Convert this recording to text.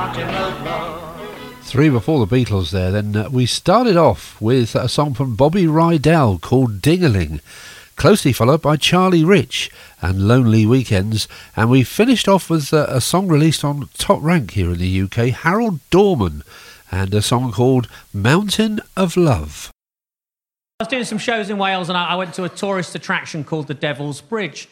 Three before the Beatles there. Then we started off with a song from Bobby Rydell called Ding-a-Ling, closely followed by Charlie Rich and Lonely Weekends, and we finished off with a song released on Top Rank here in the UK, Harold Dorman, and a song called Mountain of Love. I was doing some shows in Wales and I went to a tourist attraction called the Devil's Bridge.